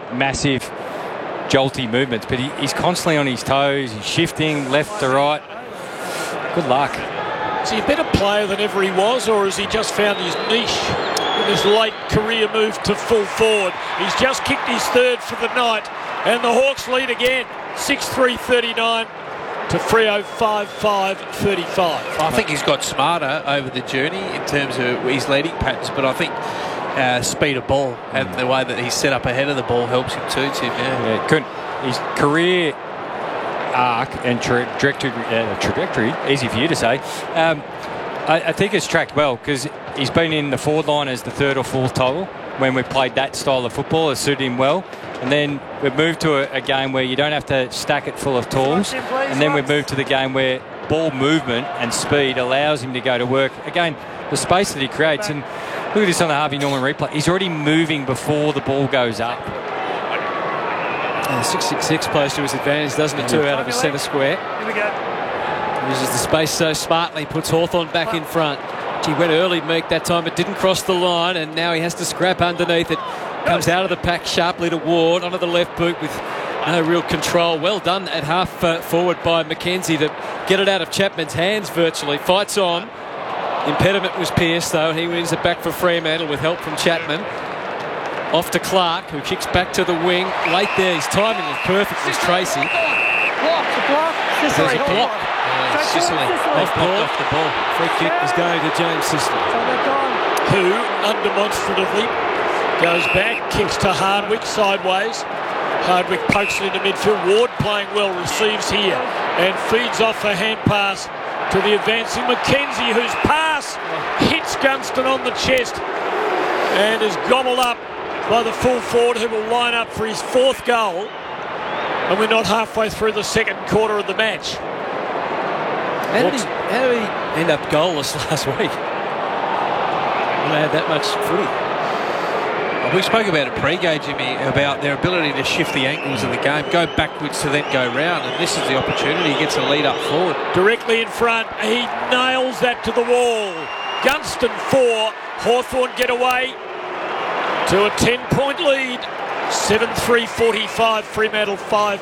massive jolty movements, but he's constantly on his toes. He's shifting left to right. Good luck. Is he a better player than ever he was, or has he just found his niche in his late career move to full forward? He's just kicked his third for the night, and the Hawks lead again, 6-3-39 to Freo 5-5-35. I think he's got smarter over the journey in terms of his leading patterns, but I think speed of ball and the way that he's set up ahead of the ball helps him too, Tim. His career arc and trajectory, easy for you to say, I think it's tracked well, because he's been in the forward line as the third or fourth toggle when we played that style of football. It suited him well, and then we've moved to a game where you don't have to stack it full of tools, and then we've moved to the game where ball movement and speed allows him to go to work. Again, the space that he creates, and look at this on the Harvey Norman replay, he's already moving before the ball goes up. 666 plays to his advantage, doesn't it? 2 out of the centre square. Here we go. Uses the space so smartly, puts Hawthorn back in front. He went early, Meek, that time, but didn't cross the line, and now he has to scrap underneath it. Comes out of the pack sharply to Ward, onto the left boot with no real control. Well done at half forward by Mackenzie to get it out of Chapman's hands virtually. Fights on. Impediment was pierced, though. He wins it back for Fremantle with help from Chapman. Off to Clark, who kicks back to the wing. Late there, his timing was perfect, was Tracy. There's a block. Sicily off the ball. Free kick is going to James Sicily, who undemonstratively goes back, kicks to Hardwick sideways. Hardwick pokes it into midfield. Ward playing well, receives here and feeds off a hand pass to the advancing Mackenzie, whose pass hits Gunston on the chest and is gobbled up by the full forward, who will line up for his 4th goal. And we're not halfway through the second quarter of the match. How did he end up goalless last week? When they had that much footy. We spoke about it pre-game, Jimmy, about their ability to shift the angles of the game, go backwards to then go round, and this is the opportunity. He gets a lead up forward. Directly in front, he nails that to the wall. Gunston 4, Hawthorn get away to a 10-point lead. 7-3-45, Fremantle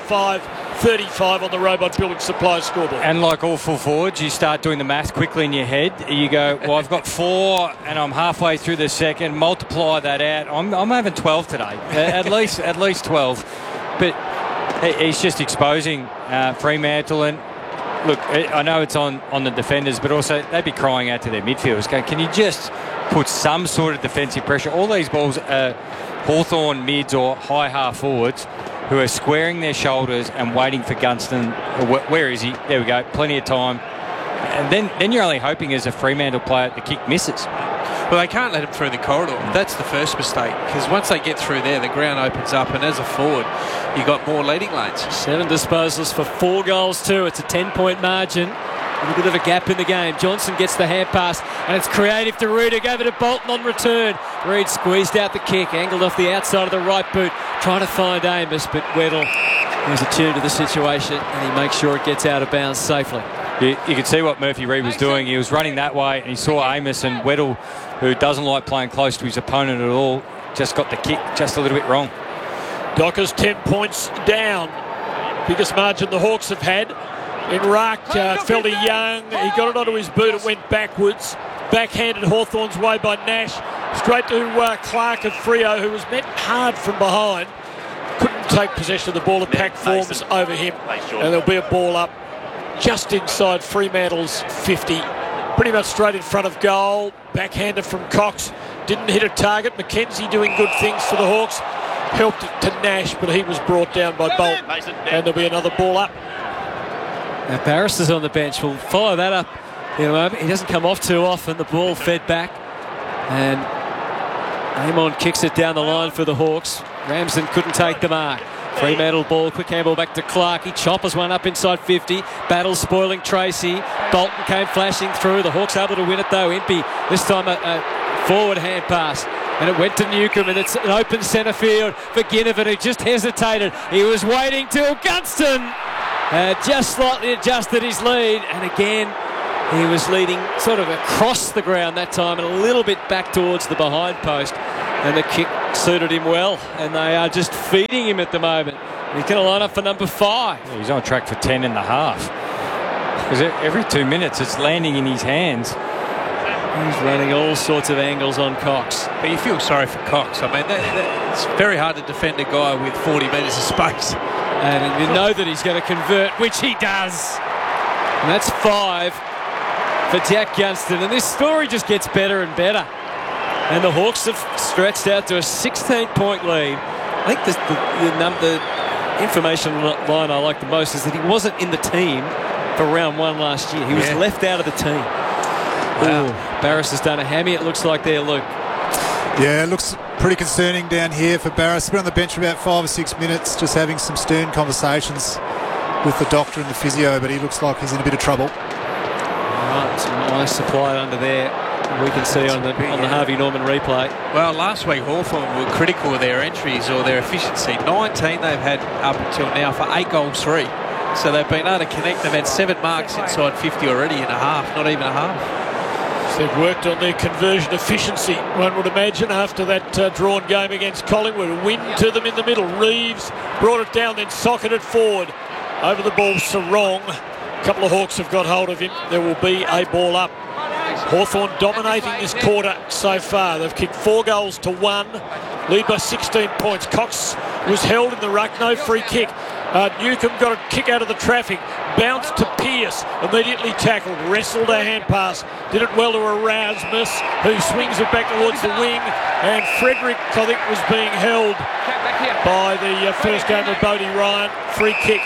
5-5-35 on the Robot Building Supply scoreboard. And like all full forwards, you start doing the math quickly in your head. You go, well, I've got 4 and I'm halfway through the second. Multiply that out. I'm having 12 today, at least 12. But he's just exposing Fremantle. And look, I know it's on the defenders, but also they'd be crying out to their midfielders, going, can you just put some sort of defensive pressure? All these balls are Hawthorn mids or high half forwards who are squaring their shoulders and waiting for Gunston. Where is he? There we go. Plenty of time. And then you're only hoping as a Fremantle player the kick misses. Well, they can't let him through the corridor. That's the first mistake, because once they get through there, the ground opens up, and as a forward, you've got more leading lanes. 7 disposals for 4 goals too. It's a 10-point margin. A little bit of a gap in the game. Johnson gets the hand pass, and it's creative to Rudick, over to Bolton on return. Reid squeezed out the kick, angled off the outside of the right boot, trying to find Amos, but Weddle was attuned to the situation, and he makes sure it gets out of bounds safely. You could see what Murphy Reid was doing. He was running that way, and he saw Amos, and Weddle, who doesn't like playing close to his opponent at all, just got the kick just a little bit wrong. Dockers 10 points down. Biggest margin the Hawks have had. In ruck, Feldy Young, he got it onto his boot, it went backwards. Backhanded Hawthorn's way by Nash. Straight to Clark of Freo, who was met hard from behind. Couldn't take possession of the ball. The pack forms over him. And there'll be a ball up just inside Fremantle's 50. Pretty much straight in front of goal. Backhander from Cox. Didn't hit a target. Mackenzie doing good things for the Hawks. Helped it to Nash, but he was brought down by Bolt. And there'll be another ball up. Now Barrister's on the bench. We'll follow that up in a moment. He doesn't come off too often. The ball fed back, and Amon kicks it down the line for the Hawks. Ramsden couldn't take the mark. Fremantle ball, quick handball back to Clark. He choppers one up inside 50. Battle spoiling Tracy. Bolton came flashing through. The Hawks able to win it though. Impey, this time a forward hand pass. And it went to Newcomb, and it's an open centre field for Ginnivan, who just hesitated. He was waiting till Gunston just slightly adjusted his lead, and again he was leading sort of across the ground that time and a little bit back towards the behind post, and the kick suited him well, and they are just feeding him at the moment. He's going to line up for number 5. Yeah, he's on track for 10 and a half. Because every 2 minutes it's landing in his hands. He's running all sorts of angles on Cox. But you feel sorry for Cox. I mean, it's very hard to defend a guy with 40 metres of space. And you know that he's going to convert, which he does. And that's 5 for Jack Gunston. And this story just gets better and better. And the Hawks have stretched out to a 16-point lead. I think the information line I like the most is that he wasn't in the team for round 1 last year. He was left out of the team. Wow. Barrass has done a hammy, it looks like there, Luke. Yeah, it looks pretty concerning down here for Barrass. Been on the bench for about 5 or 6 minutes, just having some stern conversations with the doctor and the physio, but he looks like he's in a bit of trouble. Right, some nice supply under there. We can see on the Harvey Norman replay. Well, last week Hawthorn were critical of their entries or their efficiency. 19 they've had up until now for 8 goals 3. So they've been able to connect. They've had 7 marks inside 50 already in a half, not even a half. They've worked on their conversion efficiency, one would imagine, after that drawn game against Collingwood. A win to them in the middle. Reeves brought it down, then socketed forward. Over the ball, Sarong. A couple of Hawks have got hold of him. There will be a ball up. Hawthorn dominating this quarter so far. They've kicked 4 goals to 1. Lead by 16 points. Cox was held in the ruck, no free kick. Newcomb got a kick out of the traffic, bounced to Pearce, immediately tackled, wrestled a hand pass, did it well to Erasmus, who swings it back towards the wing, and Frederick, I think, was being held by the first game of Bodie Ryan. Free kick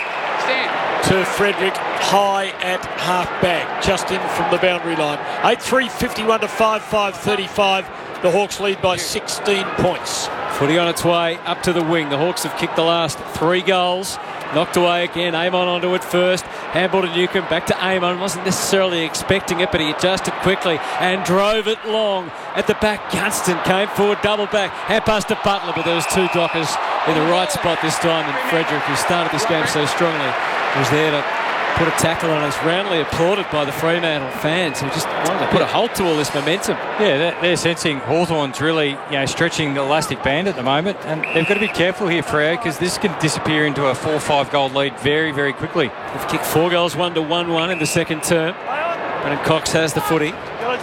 to Frederick, high at half-back, just in from the boundary line. 8-3, 51 to 5-5, 35. The Hawks lead by 16 points. Footy on its way up to the wing. The Hawks have kicked the last 3 goals. Knocked away again. Amon onto it first. Handball to Newcomb. Back to Amon. Wasn't necessarily expecting it, but he adjusted quickly and drove it long. At the back, Gunston came forward, double back. Hand pass to Butler, but there was 2 Dockers in the right spot this time. And Frederick, who started this game so strongly, was there to put a tackle on us. Roundly applauded by the Fremantle fans who just wanted to put a halt to all this momentum. Yeah, they're sensing Hawthorn's really, stretching the elastic band at the moment, and they've got to be careful here, Freo, because this can disappear into a 4-5 goal lead very, very quickly. They've kicked 4 goals, 1 to 1-1 in the second term. Brennan Cox has the footy.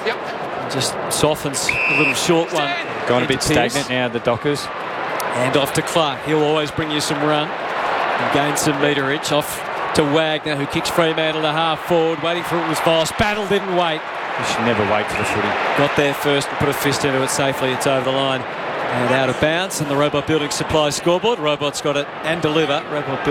And just softens a little short one. Gone a bit stagnant now, the Dockers. And off to Clark. He'll always bring you some run and gain some meterage. Off to Wagner, who kicks Fremantle to half forward, waiting for it was Voss. Battle didn't wait. You should never wait for the footy. Got there first and put a fist into it safely. It's over the line and out of bounds. And the Robot Building Supplies scoreboard. Robot's got it and deliver.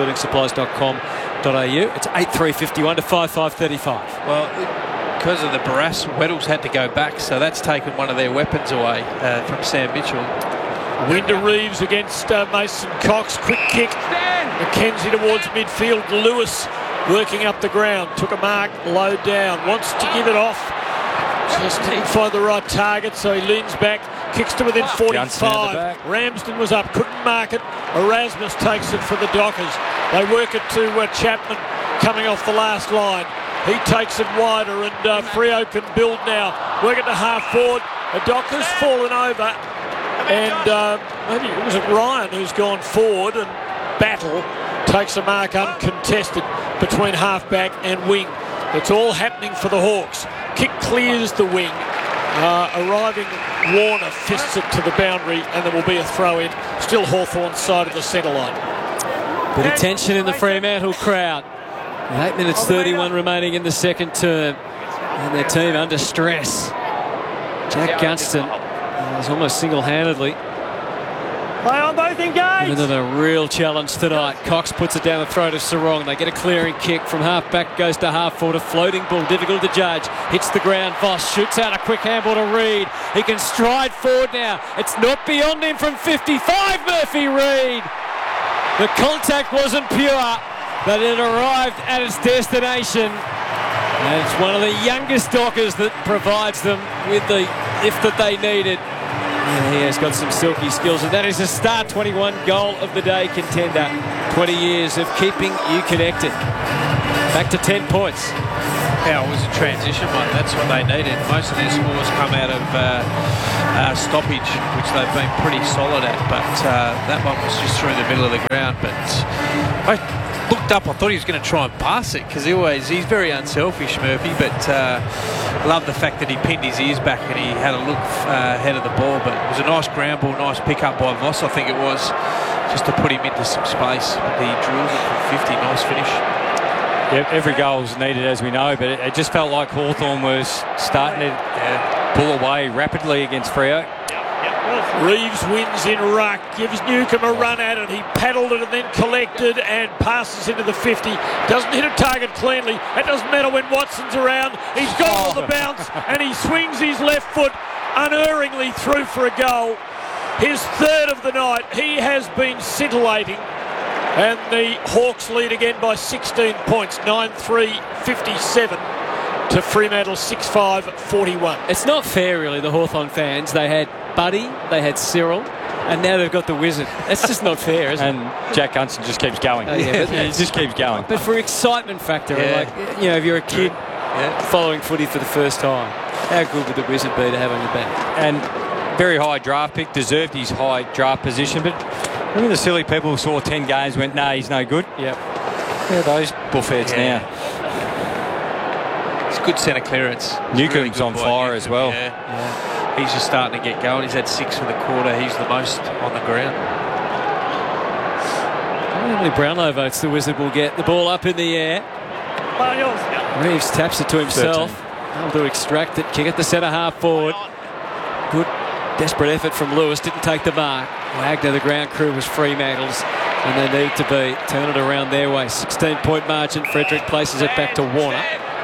robotbuildingsupplies.com.au. It's 8-3, 51 to 5-5, 35. Well, because of the Barrass, Weddle's had to go back, so that's taken one of their weapons away from Sam Mitchell. Winder Reeves against Mason Cox. Quick kick. McKenzie towards midfield. Lewis working up the ground. Took a mark low down. Wants to give it off. Just didn't find the right target, so he leans back. Kicks to within 45. Ramsden was up. Couldn't mark it. Erasmus takes it for the Dockers. They work it to Chapman coming off the last line. He takes it wider, and Freo can build now. Work it to half forward. The Dockers fallen over. And maybe it was Ryan who's gone forward, and Battle takes a mark uncontested between halfback and wing. It's all happening for the Hawks. Kick clears the wing. Arriving Warner fists it to the boundary, and there will be a throw in. Still Hawthorn's side of the centre line. Bit of tension in the Fremantle crowd. 8 minutes 31 remaining in the second term, and their team under stress. Jack Gunston is almost single-handedly Play on both engaged. Another real challenge tonight. Cox puts it down the throat of Sarong. They get a clearing kick from half back, goes to half forward. A floating ball, difficult to judge. Hits the ground. Voss shoots out a quick handball to Reid. He can stride forward now. It's not beyond him from 55. Murphy Reid. The contact wasn't pure, but it arrived at its destination. And it's one of the youngest Dockers that provides them with the lift that they needed. And he has got some silky skills, and that is a Star 21 goal of the day contender. 20 years of keeping you connected. Back to 10 points. Yeah, it was a transition one. That's what they needed. Most of their scores come out of stoppage, which they've been pretty solid at, but that one was just through the middle of the ground. But I looked up, I thought he was going to try and pass it, because he's very unselfish, Murphy, but love the fact that he pinned his ears back and he had a look ahead of the ball. But it was a nice ground ball, nice pick up by Voss, I think it was, just to put him into some space. But he drills it from 50, nice finish. Yeah, every goal was needed, as we know, but it just felt like Hawthorn was starting to pull away rapidly against Freo. Reeves wins in ruck, gives Newcombe a run at it. He paddled it and then collected and passes into the 50. Doesn't hit a target cleanly. It doesn't matter when Watson's around. He's got all the bounce and he swings his left foot unerringly through for a goal. His third of the night. He has been scintillating. And the Hawks lead again by 16 points, 9-3-57 to Fremantle 6-5-41. It's not fair, really, the Hawthorn fans. They had Buddy, they had Cyril, and now they've got the Wizard. It's just not fair, is it? And Jack Gunson just keeps going. Yeah, he just keeps going. But for excitement factor, like, you know, if you're a kid following footy for the first time, how good would the Wizard be to have on your back? And very high draft pick, deserved his high draft position, but remember the silly people who saw 10 games went, nah, he's no good? Yep. Yeah, those bullfeds now. It's good centre clearance. Newcomb's on fire as well. Yeah. He's just starting to get going. He's had 6 for the quarter. He's the most on the ground. How many Brownlow votes the Wizard will get? The ball up in the air. Reeves taps it to himself. Able to extract it. Kick it to centre half forward. Good desperate effort from Lewis. Didn't take the mark. Wagner, the ground crew, was Fremantle's, and they need to be. Turn it around their way. 16-point margin. Frederick places it back to Warner.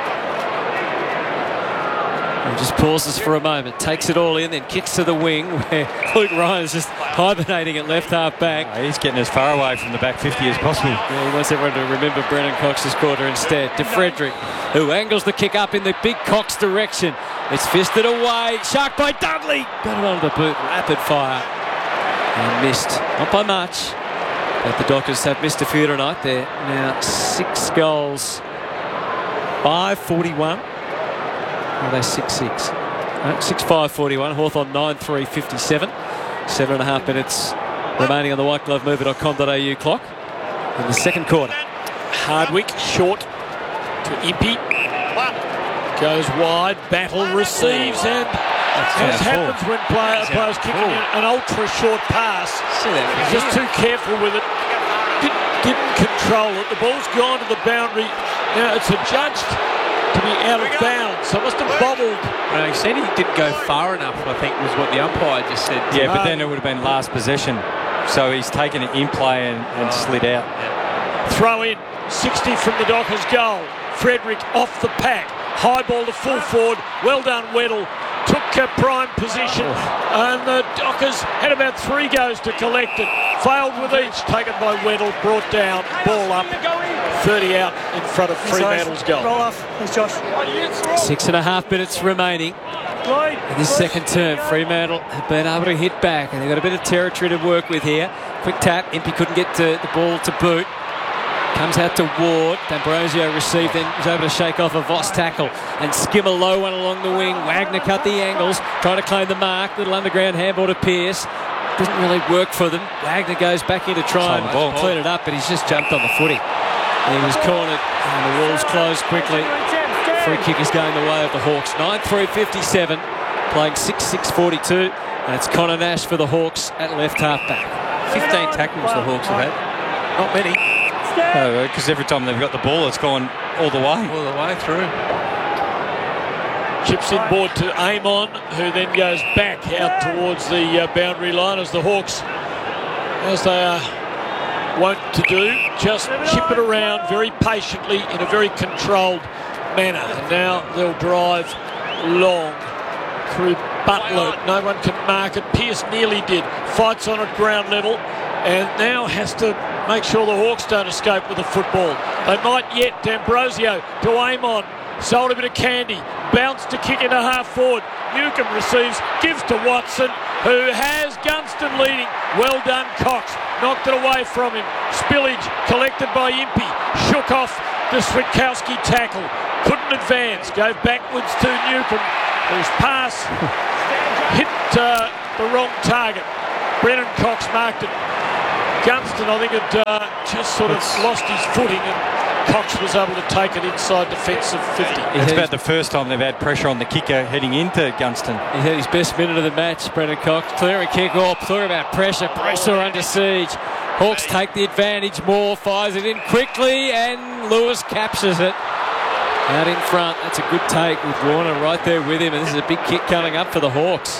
He just pauses for a moment, takes it all in, then kicks to the wing where Luke Ryan's just hibernating at left half back. Oh, he's getting as far away from the back 50 as possible. Yeah, he wants everyone to remember Brennan Cox's quarter instead. To Frederick, who angles the kick up in the big Cox direction. It's fisted away. Shark by Dudley. Got it on the boot. Rapid fire. And missed. Not by much. But the Dockers have missed a few tonight. They're now 6 goals. 5-41. Are they 6-6? 6-5-41. Hawthorn 9-3-57. 7.5 minutes remaining on the whiteglovemove.com.au clock in the second quarter. Hardwick short to Impey. Goes wide. Battle receives and as happens when players kicking an ultra short pass. Just too careful with it. Didn't control it. The ball's gone to the boundary. Now it's adjudged to be out of bounds, so it must have bobbled. Well, he said he didn't go far enough, I think was what the umpire just said. Yeah, but then it would have been last possession. So he's taken it in play and slid out. Yeah. Throw in, 60 from the Dockers goal. Frederick off the pack. High ball to full forward. Well done, Weddle. Took a prime position. And the Dockers had about 3 goes to collect it. Failed with each. Taken by Weddle. Brought down. Ball up. 30 out in front of Fremantle's goal. 6.5 minutes remaining in this second term. Fremantle have been able to hit back and they've got a bit of territory to work with here. Quick tap. Impey couldn't get to the ball to boot. Comes out to Ward. D'Ambrosio received, then was able to shake off a Voss tackle and skim a low one along the wing. Wagner cut the angles, trying to claim the mark. Little underground handball to Pearce. Doesn't really work for them. Wagner goes back in to try and clean it up, but he's just jumped on the footy. He was cornered and the walls closed quickly. Free kick is going the way of the Hawks. 9-3-57, playing 6-6-42, and it's Connor Nash for the Hawks at left half back. 15 tackles the Hawks have had. Not many. Because every time they've got the ball, it's gone all the way. All the way through. Chips inboard to Amon, who then goes back out towards the boundary line as the Hawks, as they are wont to do, just chip it around very patiently in a very controlled manner. And now they'll drive long through Butler. No one can mark it. Pearce nearly did. Fights on at ground level and now has to make sure the Hawks don't escape with the football. They might yet. D'Ambrosio to Amon. Sold a bit of candy. Bounced to kick into half forward. Newcombe receives. Gives to Watson, who has Gunston leading. Well done, Cox. Knocked it away from him. Spillage collected by Impey. Shook off the Switkowski tackle. Couldn't advance. Go backwards to Newcombe, whose pass hit the wrong target. Brennan Cox marked it. Gunston, I think, had just sort of lost his footing, and Cox was able to take it inside defensive 50. It's about the first time they've had pressure on the kicker heading into Gunston. He had his best minute of the match, Brennan Cox. Clearing kick off, talking about pressure. Brayshaw under siege. Hawks take the advantage more, fires it in quickly, and Lewis captures it. Out in front, that's a good take with Warner right there with him, and this is a big kick coming up for the Hawks.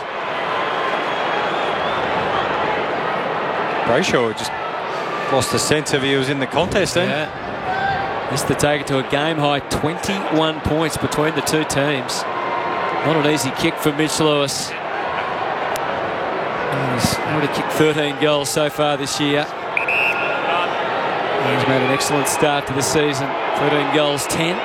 Brayshaw just lost the sense of he was in the contest then. Yeah. This to take it to a game-high 21 points between the two teams. Not an easy kick for Mitch Lewis. He's already kicked 13 goals so far this year. He's made an excellent start to the season. 13 goals, 10.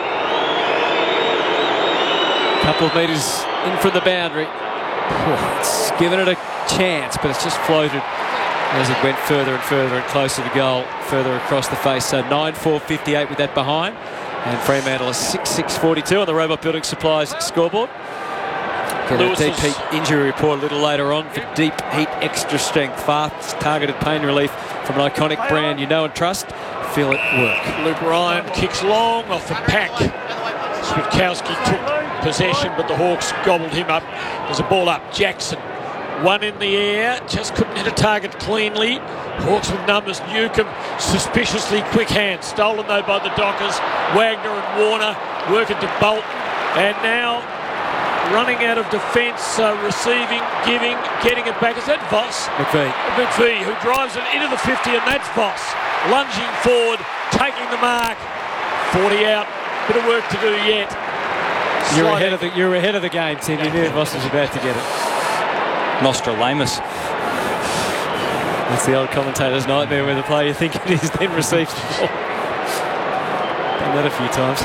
Couple of metres in from the boundary. It's given it a chance, but it's just floated as it went further and further and closer to goal, further across the face. So 9-4-58 with that behind. And Fremantle is 6-6-42 on the Robot Building Supplies scoreboard. Get a deep heat injury report a little later on for Deep Heat Extra Strength. Fast targeted pain relief from an iconic brand you know and trust. Feel it work. Luke Ryan kicks long off the pack. Switkowski took possession, but the Hawks gobbled him up. There's a ball up. Jackson, one in the air, just couldn't hit a target cleanly. Hawks with numbers. Newcomb, suspiciously quick hands. Stolen though by the Dockers. Wagner and Warner working to Bolton. And now running out of defence, receiving, giving, getting it back. Is that Voss? McVee, who drives it into the 50, and that's Voss. Lunging forward, taking the mark. 40 out. Bit of work to do yet. You're ahead of the game, Tim. You knew Voss was about to get it. Nostradamus. That's the old commentator's nightmare where the player you think it is then receives the ball. Done that a few times.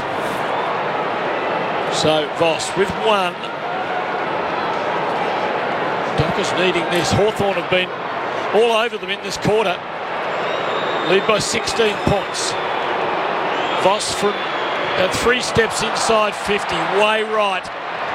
So Voss with one. Dockers needing this. Hawthorn have been all over them in this quarter. Lead by 16 points. Voss from about 3 steps inside 50, way right.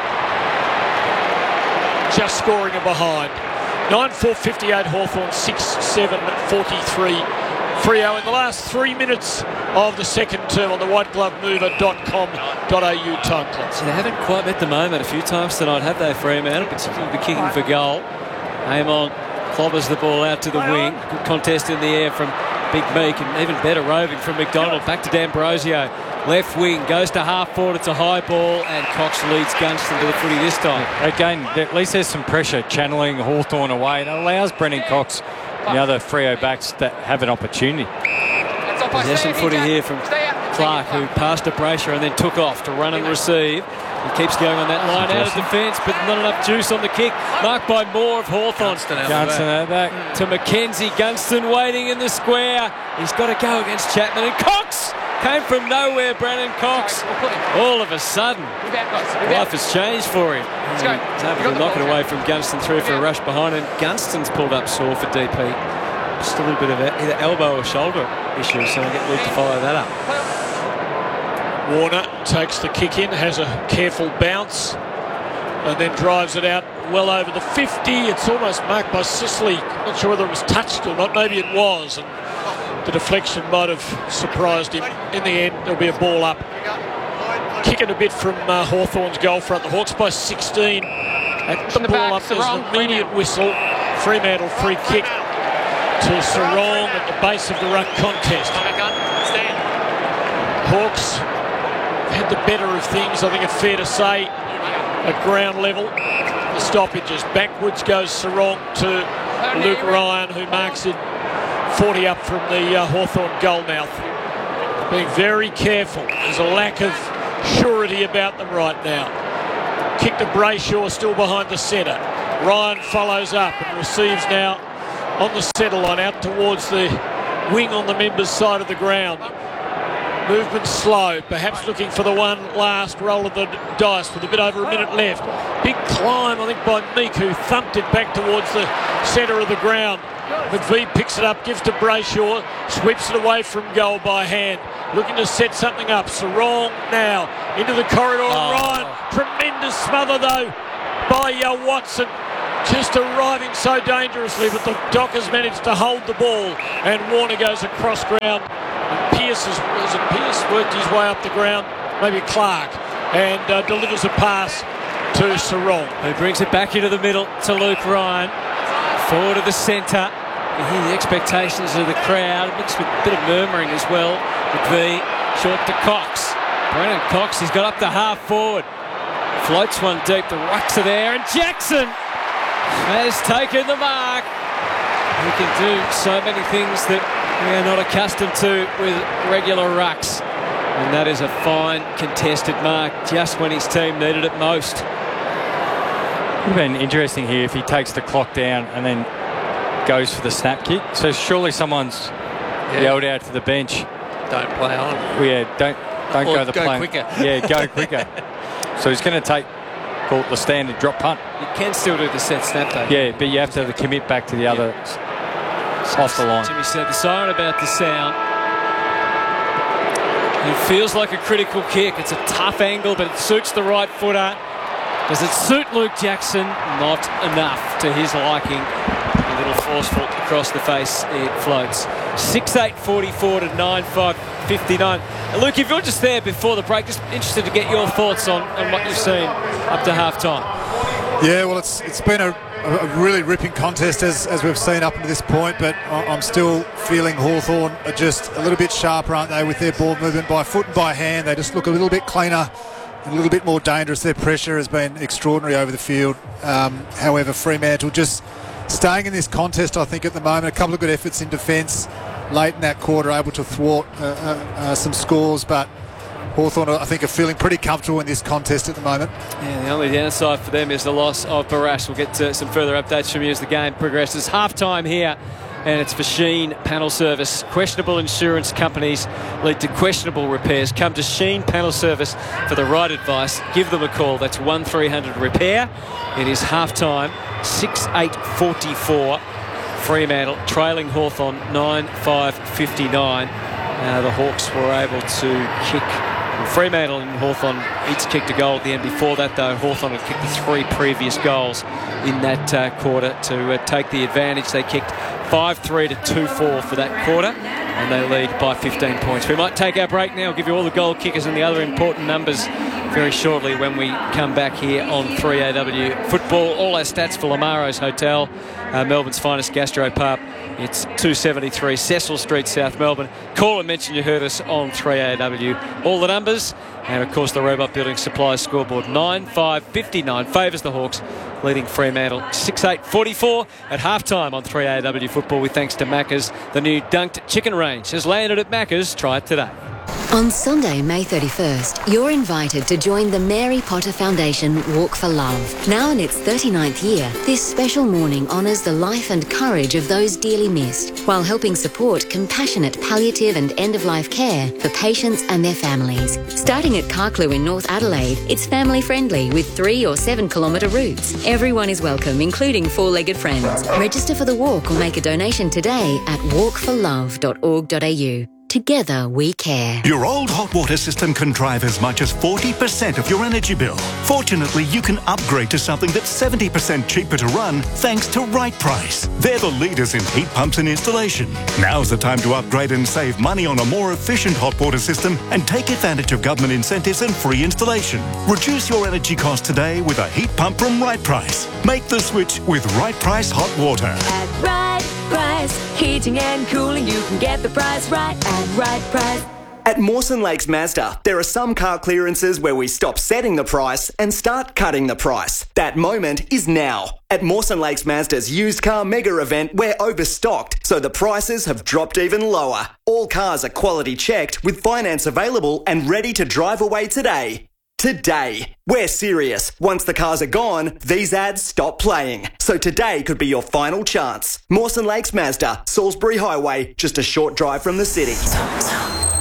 Just scoring a behind. 9-4-58 Hawthorn, 6-7-43 Freo in the last 3 minutes of the second term on the whiteglovemover.com.au time clock. So they haven't quite met the moment a few times tonight, have they, Fremantle? Particularly the kicking for goal. Amon clobbers the ball out to the wing. Good contest in the air from Big Meek, and even better roving from McDonald. Back to D'Ambrosio. Left wing, goes to half forward. It's a high ball, and Cox leads Gunston to the footy this time. Again, at least there's some pressure channeling Hawthorn away, and it allows Brennan Cox and the other Freo backs to have an opportunity. Possession footy here from Clark, who passed to Brayshaw and then took off to run and receive. He keeps going on that line out of defence, but not enough juice on the kick. Marked by Moore of Hawthorn. Gunston out back. To Mackenzie. Gunston waiting in the square. He's got to go against Chapman. And Cox came from nowhere, Brennan Cox. All of a sudden, life has changed for him. He's able to knock it away from Gunston through for a rush behind, and Gunston's pulled up sore for DP. Just a little bit of either elbow or shoulder issue, so I'll get Luke to follow that up. Warner takes the kick in, has a careful bounce, and then drives it out well over the 50. It's almost marked by Sicily. Not sure whether it was touched or not. Maybe it was, and the deflection might have surprised him. In the end, there'll be a ball up. Kicking a bit from Hawthorn's goal front. The Hawks by 16. At the ball up, there's an immediate whistle. Fremantle free kick to Sarong at the base of the ruck contest. Hawks had the better of things, I think it's fair to say, at ground level. The stoppages. Backwards goes Sarong to Luke Ryan, who marks it 40 up from the Hawthorn goal mouth. Being very careful. There's a lack of surety about them right now. Kick to Brayshaw, still behind the centre. Ryan follows up and receives now on the centre line out towards the wing on the members' side of the ground. Movement slow, perhaps looking for the one last roll of the dice with a bit over a minute left. Big climb, I think, by Meek, who thumped it back towards the centre of the ground. McVee picks it up, gives to Brayshaw, sweeps it away from goal by hand. Looking to set something up. Sarong now into the corridor. Ryan, tremendous smother though by Watson. just arriving so dangerously, but the Dockers managed to hold the ball, and Warner goes across ground. And Pearce worked his way up the ground, maybe Clark, and delivers a pass to Sarong. Who brings it back into the middle to Luke Ryan. Forward to the centre. You hear the expectations of the crowd, mixed with a bit of murmuring as well. McVee short to Cox. Brennan Cox, he's got up to half forward. Floats one deep, the rucks are there, and Jackson has taken the mark. He can do so many things that we are not accustomed to with regular rucks. And that is a fine contested mark just when his team needed it most. It would have been interesting here if he takes the clock down and then goes for the snap kick. So surely someone's yelled out to the bench. Don't play on. Yeah, don't go the play. Quicker. Yeah, go quicker. So he's going to take the standard drop punt. You can still do the set snap though. Yeah, but you have to have the commit back to the other off the line. Jimmy said the siren about the sound. It feels like a critical kick. It's a tough angle, but it suits the right footer. Does it suit Luke Jackson? Not enough to his liking. A little forceful across the face. It floats. 6:8:44 to 9:5:59. And Luke, if you're just there before the break, just interested to get your thoughts on what you've seen up to half-time. Yeah, well, it's been a really ripping contest as we've seen up to this point, but I'm still feeling Hawthorn are just a little bit sharper, aren't they, with their ball movement by foot and by hand. They just look a little bit cleaner, a little bit more dangerous. Their pressure has been extraordinary over the field. However, Fremantle just staying in this contest, I think, at the moment. A couple of good efforts in defence late in that quarter, able to thwart some scores, but Hawthorn, I think, are feeling pretty comfortable in this contest at the moment. Yeah, the only downside for them is the loss of Barash. We'll get to some further updates from you as the game progresses. Half-time here, and it's for Sheen Panel Service. Questionable insurance companies lead to questionable repairs. Come to Sheen Panel Service for the right advice. Give them a call. That's 1300-REPAIR. It is half-time, 6:8:44. Fremantle trailing Hawthorn 9:5:59. The Hawks were able to kick. Fremantle and Hawthorn each kicked a goal at the end. Before that, though, Hawthorn had kicked the 3 previous goals in that quarter to take the advantage. They kicked 5-3 to 2-4 for that quarter, and they lead by 15 points. We might take our break now. We'll give you all the goal kickers and the other important numbers very shortly when we come back here on 3AW Football. All our stats for Lamaro's Hotel, Melbourne's finest gastro pub. It's 273 Cecil Street, South Melbourne. Call and mention you heard us on 3AW. All the numbers, and of course the Robot Building Supplies scoreboard. 9:5:59 favours the Hawks, leading Fremantle 6:8:44 at halftime on 3AW Football, with thanks to Macca's. The new dunked chicken range has landed at Macca's. Try it today. On Sunday, May 31st, you're invited to join the Mary Potter Foundation Walk for Love. Now in its 39th year, this special morning honours the life and courage of those dearly missed, while helping support compassionate palliative and end-of-life care for patients and their families. Starting at Carclew in North Adelaide, it's family-friendly with 3 or 7 kilometre routes. Everyone is welcome, including 4-legged friends. Register for the walk or make a donation today at walkforlove.org.au. Together we care. Your old hot water system can drive as much as 40% of your energy bill. Fortunately, you can upgrade to something that's 70% cheaper to run thanks to Right Price. They're the leaders in heat pumps and installation. Now's the time to upgrade and save money on a more efficient hot water system and take advantage of government incentives and free installation. Reduce your energy cost today with a heat pump from Right Price. Make the switch with Right Price Hot Water. At Right Price, heating and cooling, you can get the price right at Right Price. At Mawson Lakes Mazda, there are some car clearances where we stop setting the price and start cutting the price. That moment is now. At Mawson Lakes Mazda's used car mega event, we're overstocked, so the prices have dropped even lower. All cars are quality checked with finance available and ready to drive away today. Today. We're serious. Once the cars are gone, these ads stop playing. So today could be your final chance. Mawson Lakes Mazda, Salisbury Highway, just a short drive from the city.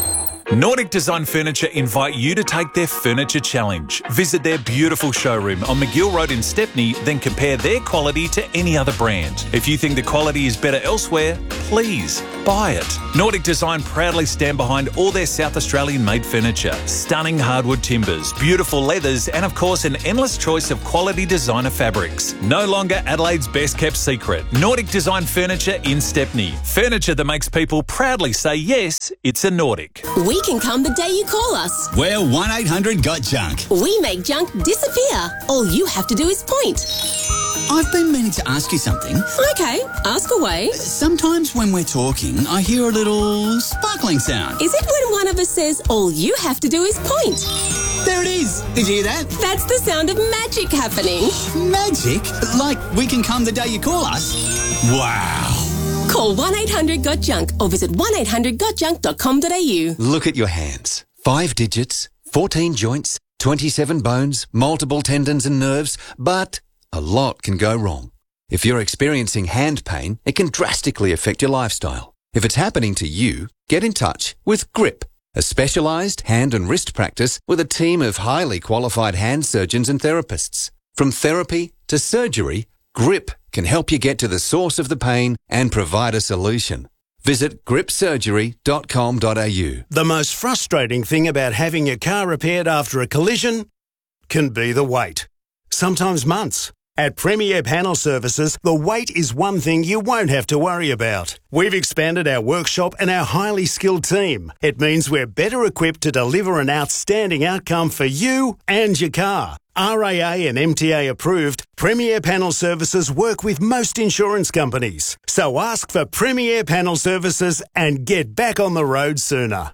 Nordic Design Furniture invite you to take their furniture challenge. Visit their beautiful showroom on McGill Road in Stepney, then compare their quality to any other brand. If you think the quality is better elsewhere, please buy it. Nordic Design proudly stand behind all their South Australian made furniture. Stunning hardwood timbers, beautiful leathers, and of course an endless choice of quality designer fabrics. No longer Adelaide's best kept secret. Nordic Design Furniture in Stepney. Furniture that makes people proudly say yes, it's a Nordic. We can come the day you call us. We're 1-800-GOT-JUNK. We make junk disappear. All you have to do is point. I've been meaning to ask you something. Okay, ask away. Sometimes when we're talking, I hear a little sparkling sound. Is it when one of us says, all you have to do is point? There it is. Did you hear that? That's the sound of magic happening. Magic? Like we can come the day you call us? Wow. Call 1-800-GOT-JUNK or visit 1-800-GOTJUNK.com.au. Look at your hands. 5 digits, 14 joints, 27 bones, multiple tendons and nerves, but a lot can go wrong. If you're experiencing hand pain, it can drastically affect your lifestyle. If it's happening to you, get in touch with GRIP, a specialised hand and wrist practice with a team of highly qualified hand surgeons and therapists. From therapy to surgery, GRIP can help you get to the source of the pain and provide a solution. Visit gripsurgery.com.au. The most frustrating thing about having your car repaired after a collision can be the wait. Sometimes months. At Premier Panel Services, the wait is one thing you won't have to worry about. We've expanded our workshop and our highly skilled team. It means we're better equipped to deliver an outstanding outcome for you and your car. RAA and MTA approved, Premier Panel Services work with most insurance companies. So ask for Premier Panel Services and get back on the road sooner.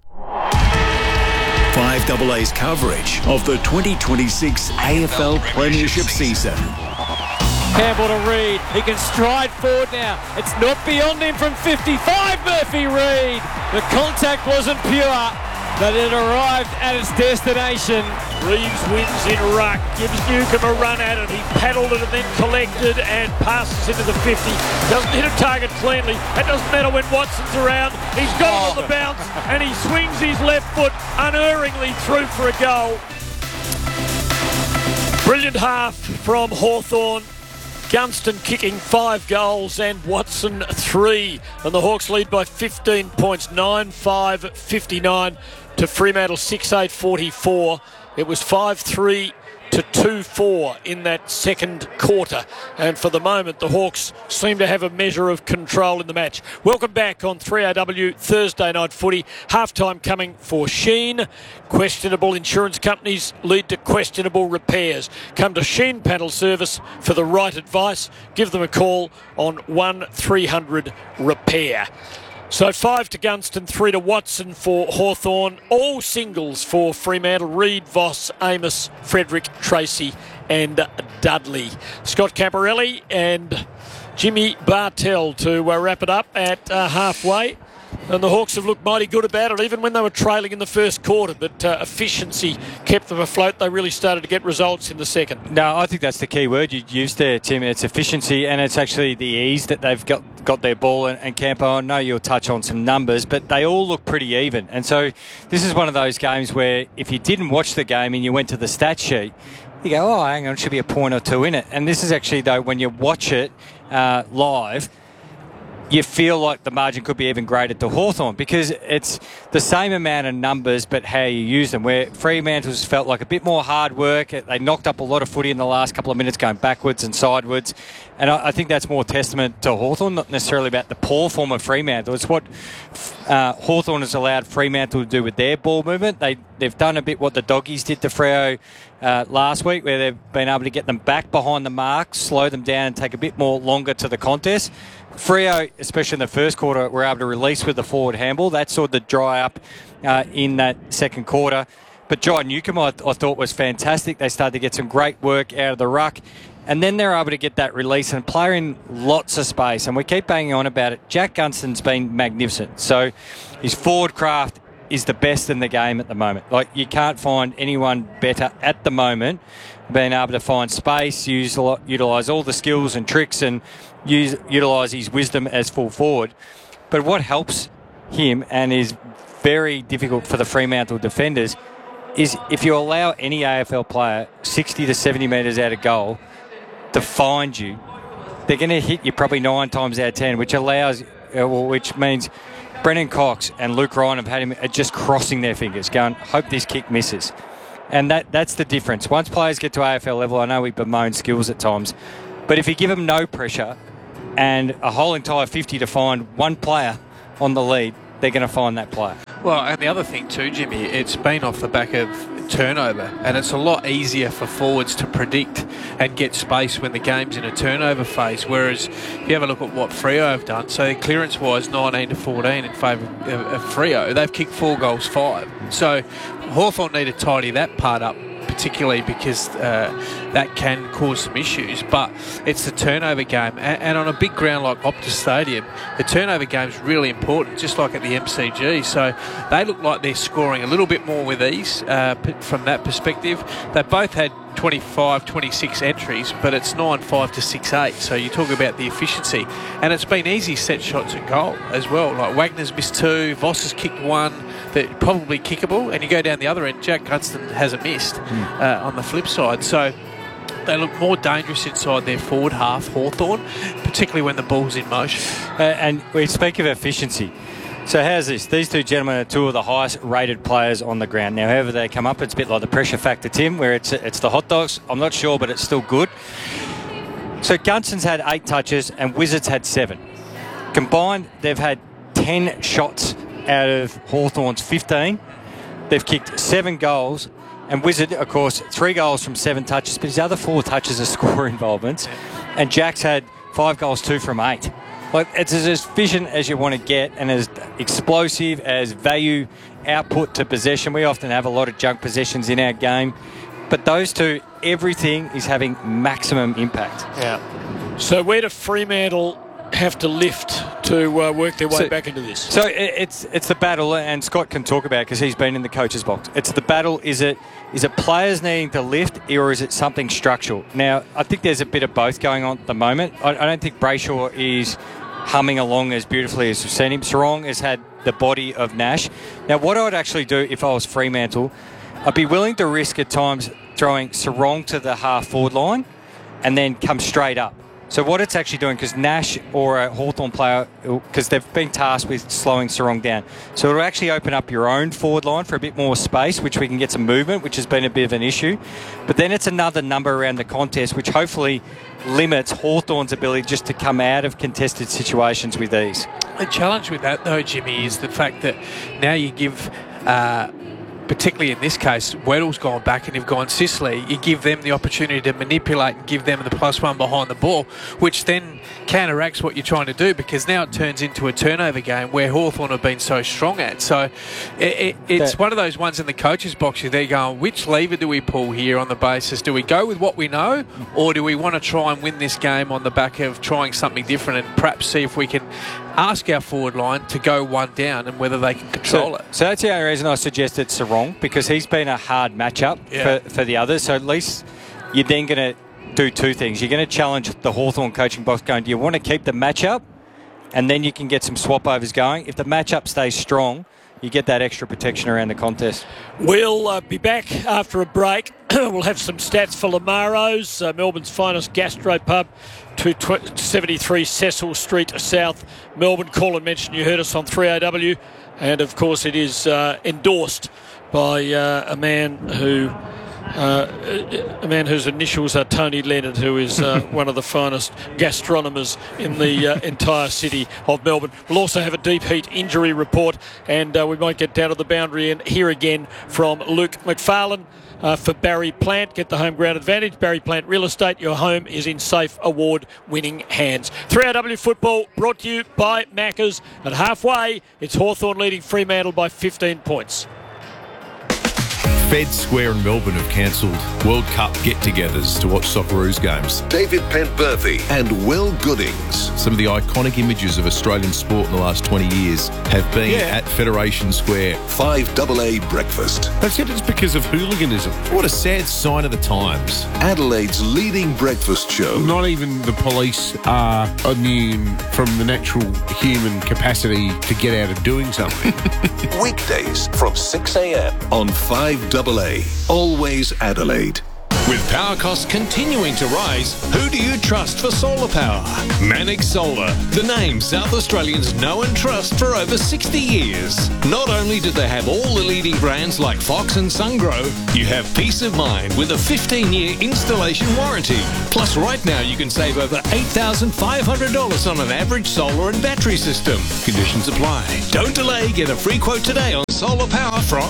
5AA's coverage of the 2026 AFL Premiership season. Campbell to Reid. He can stride forward now. It's not beyond him from 55. Murphy Reid. The contact wasn't pure, but it arrived at its destination. Reeves wins in ruck, gives Newcombe a run at it. He paddled it and then collected and passes into the 50. Doesn't hit a target cleanly. That doesn't matter when Watson's around. He's got it on the bounce and he swings his left foot unerringly through for a goal. Brilliant half from Hawthorn. Gunston kicking 5 goals and Watson 3. And the Hawks lead by 15 points, 9-5-59 to Fremantle 6-8-44. It was 5-3 to 2-4 in that second quarter. And for the moment, the Hawks seem to have a measure of control in the match. Welcome back on 3AW Thursday Night Footy. Halftime coming for Sheen. Questionable insurance companies lead to questionable repairs. Come to Sheen Panel Service for the right advice. Give them a call on 1300-REPAIR. So 5 to Gunston, 3 to Watson for Hawthorn. All singles for Fremantle. Reid, Voss, Amos, Frederick, Tracy and Dudley. Scott Camporelli and Jimmy Bartell to wrap it up at halfway. And the Hawks have looked mighty good about it, even when they were trailing in the first quarter. But efficiency kept them afloat. They really started to get results in the second. No, I think that's the key word you used there, Tim. It's efficiency, and it's actually the ease that they've got their ball. And Campo, I know you'll touch on some numbers, but they all look pretty even. And so this is one of those games where if you didn't watch the game and you went to the stat sheet, you go, oh, hang on, it should be a point or two in it. And this is actually, though, when you watch it live, you feel like the margin could be even greater to Hawthorn because it's the same amount of numbers but how you use them, where Fremantle's felt like a bit more hard work. They knocked up a lot of footy in the last couple of minutes going backwards and sidewards, and I think that's more testament to Hawthorn, not necessarily about the poor form of Fremantle. It's what Hawthorn has allowed Fremantle to do with their ball movement. They've done a bit what the Doggies did to Freo last week, where they've been able to get them back behind the mark, slow them down and take a bit more longer to the contest. Freo, especially in the first quarter, were able to release with the forward handball. That sort of dry up in that second quarter. But Jai Newcombe, I thought, was fantastic. They started to get some great work out of the ruck. And then they're able to get that release and play in lots of space. And we keep banging on about it. Jack Gunston's been magnificent. So his forward craft is the best in the game at the moment. Like, you can't find anyone better at the moment, being able to find space, utilise all the skills and tricks and utilise his wisdom as full forward. But what helps him and is very difficult for the Fremantle defenders is if you allow any AFL player 60 to 70 metres out of goal to find you, they're going to hit you probably 9 times out of 10, which means Brennan Cox and Luke Ryan have had him just crossing their fingers, going, hope this kick misses. And that's the difference. Once players get to AFL level, I know we bemoan skills at times, but if you give them no pressure and a whole entire 50 to find one player on the lead, they're going to find that player. Well, and the other thing too, Jimmy, it's been off the back of turnover, and it's a lot easier for forwards to predict and get space when the game's in a turnover phase, whereas if you have a look at what Freo have done, so clearance-wise 19 to 14 in favour of Freo, they've kicked 4 goals 5. So Hawthorn need to tidy that part up, particularly because that can cause some issues, but it's the turnover game, and on a big ground like Optus Stadium, the turnover game is really important, just like at the MCG. So they look like they're scoring a little bit more with ease from that perspective. They both had 25, 26 entries, but it's 9-5 to 6-8. So you talk about the efficiency, and it's been easy set shots at goal as well. Like Wagner's missed 2, Voss has kicked 1 that probably kickable, and you go down the other end, Jack Gunston hasn't missed on the flip side. So they look more dangerous inside their forward half, Hawthorn, particularly when the ball's in motion. And we speak of efficiency. So how's this? These two gentlemen are 2 of the highest rated players on the ground. Now, however they come up, it's a bit like the pressure factor, Tim, where it's the hot dogs. I'm not sure, but it's still good. So Gunston's had 8 touches and Wizards had 7. Combined, they've had 10 shots out of Hawthorn's 15. They've kicked 7 goals. And Wizard, of course, 3 goals from 7 touches, but his other 4 touches are score involvements. And Jack's had 5 goals, 2 from 8. Like, it's as efficient as you want to get and as explosive as value output to possession. We often have a lot of junk possessions in our game, but those two, everything is having maximum impact. Yeah. So where do Fremantle have to lift to work their way back into this? So it's the battle, and Scott can talk about it because he's been in the coach's box. It's the battle. Is it players needing to lift, or is it something structural? Now, I think there's a bit of both going on at the moment. I don't think Brayshaw is humming along as beautifully as we've seen him. Sarong has had the body of Nash. Now, what I would actually do if I was Fremantle, I'd be willing to risk at times throwing Sarong to the half-forward line and then come straight up. So what it's actually doing, because Nash or a Hawthorn player, because they've been tasked with slowing Sarong down, so it'll actually open up your own forward line for a bit more space, which we can get some movement, which has been a bit of an issue. But then it's another number around the contest, which hopefully limits Hawthorn's ability just to come out of contested situations with ease. The challenge with that, though, Jimmy, is the fact that now you give... particularly in this case, Weddle's gone back and you've gone Sicily, you give them the opportunity to manipulate and give them the +1 behind the ball, which then counteracts what you're trying to do, because now it turns into a turnover game where Hawthorn have been so strong at. So it's one of those ones in the coach's box, they're going, which lever do we pull here on the basis? Do we go with what we know, or do we want to try and win this game on the back of trying something different and perhaps see if we can ask our forward line to go one down and whether they can control it? So that's the only reason I suggested Sarong, because he's been a hard matchup for the others. So at least you're then going to do 2 things. You're going to challenge the Hawthorn coaching box going, do you want to keep the matchup? And then you can get some swap overs going. If the matchup stays strong, you get that extra protection around the contest. We'll be back after a break. We'll have some stats for Lamaro's, Melbourne's finest gastro pub, 273 Cecil Street, South Melbourne. Call and mention you heard us on 3AW, and of course it is endorsed by a man whose initials are Tony Leonard, who is one of the finest gastronomers in the entire city of Melbourne. We'll also have a deep heat injury report, and we might get down to the boundary and hear again from Luke McFarlane. For Barry Plant, get the home ground advantage. Barry Plant Real Estate, your home is in safe, award-winning hands. 3AW football brought to you by Maccas. At halfway, it's Hawthorn leading Fremantle by 15 points. Fed Square in Melbourne have cancelled World Cup get-togethers to watch Socceroos games. David Pentworthy and Will Goodings. Some of the iconic images of Australian sport in the last 20 years have been at Federation Square. 5AA breakfast. They've said it's because of hooliganism. What a sad sign of the times. Adelaide's leading breakfast show. Not even the police are immune from the natural human capacity to get out of doing something. Weekdays from 6 a.m. on 5AA. Always Adelaide. With power costs continuing to rise, who do you trust for solar power? Manic Solar, the name South Australians know and trust for over 60 years. Not only do they have all the leading brands like Fox and Sungrow, you have peace of mind with a 15-year installation warranty. Plus, right now you can save over $8,500 on an average solar and battery system. Conditions apply. Don't delay. Get a free quote today on solar power from...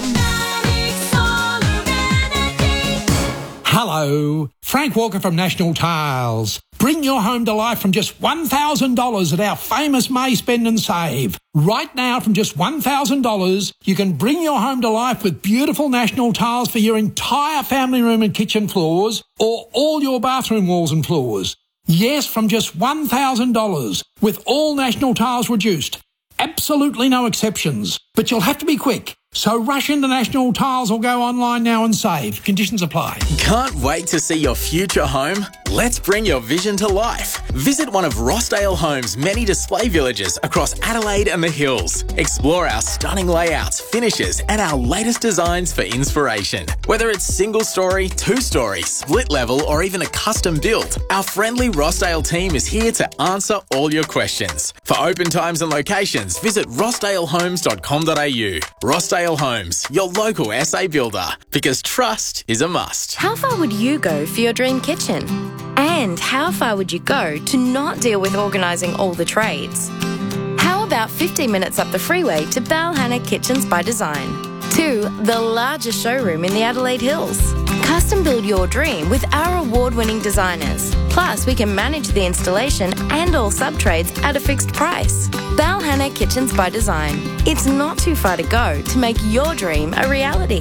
Hello, Frank Walker from National Tiles. Bring your home to life from just $1,000 at our famous May Spend and Save. Right now, from just $1,000, you can bring your home to life with beautiful National Tiles for your entire family room and kitchen floors, or all your bathroom walls and floors. Yes, from just $1,000, with all National Tiles reduced. Absolutely no exceptions. But you'll have to be quick. So rush into National Tiles or go online now and save. Conditions apply. Can't wait to see your future home? Let's bring your vision to life. Visit one of Rossdale Homes' many display villages across Adelaide and the Hills. Explore our stunning layouts, finishes, and our latest designs for inspiration. Whether it's single story, two-story, split level, or even a custom build, our friendly Rossdale team is here to answer all your questions. For open times and locations, visit rossdalehomes.com.au. Rossdale Homes, your local SA builder, because trust is a must. How far would you go for your dream kitchen? And how far would you go to not deal with organising all the trades? How about 15 minutes up the freeway to Balhanna Kitchens by Design? 2, the largest showroom in the Adelaide Hills. Custom build your dream with our award-winning designers. Plus, we can manage the installation and all sub-trades at a fixed price. Balhanna Kitchens by Design. It's not too far to go to make your dream a reality.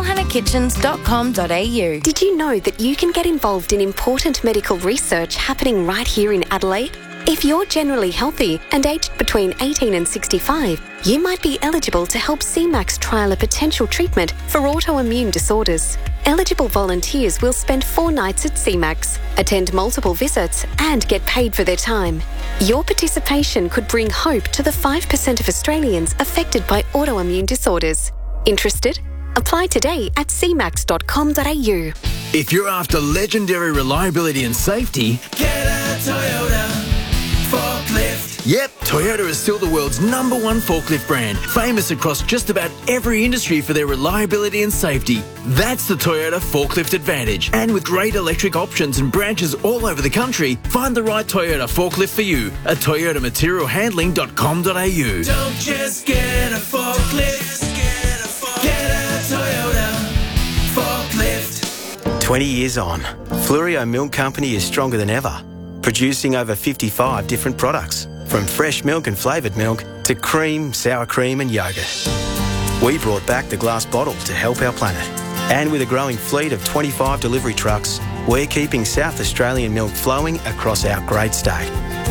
balhannakitchens.com.au. Did you know that you can get involved in important medical research happening right here in Adelaide? If you're generally healthy and aged between 18 and 65, you might be eligible to help CMAX trial a potential treatment for autoimmune disorders. Eligible volunteers will spend 4 nights at CMAX, attend multiple visits, and get paid for their time. Your participation could bring hope to the 5% of Australians affected by autoimmune disorders. Interested? Apply today at cmax.com.au. If you're after legendary reliability and safety, get a Toyota forklift. Yep, Toyota is still the world's #1 forklift brand, famous across just about every industry for their reliability and safety. That's the Toyota Forklift Advantage. And with great electric options and branches all over the country, find the right Toyota forklift for you at toyotamaterialhandling.com.au. Don't just get a forklift, get a Toyota forklift. 20 years on, Flurio Milk Company is stronger than ever, producing over 55 different products, from fresh milk and flavoured milk to cream, sour cream and yoghurt. We brought back the glass bottle to help our planet. And with a growing fleet of 25 delivery trucks, we're keeping South Australian milk flowing across our great state.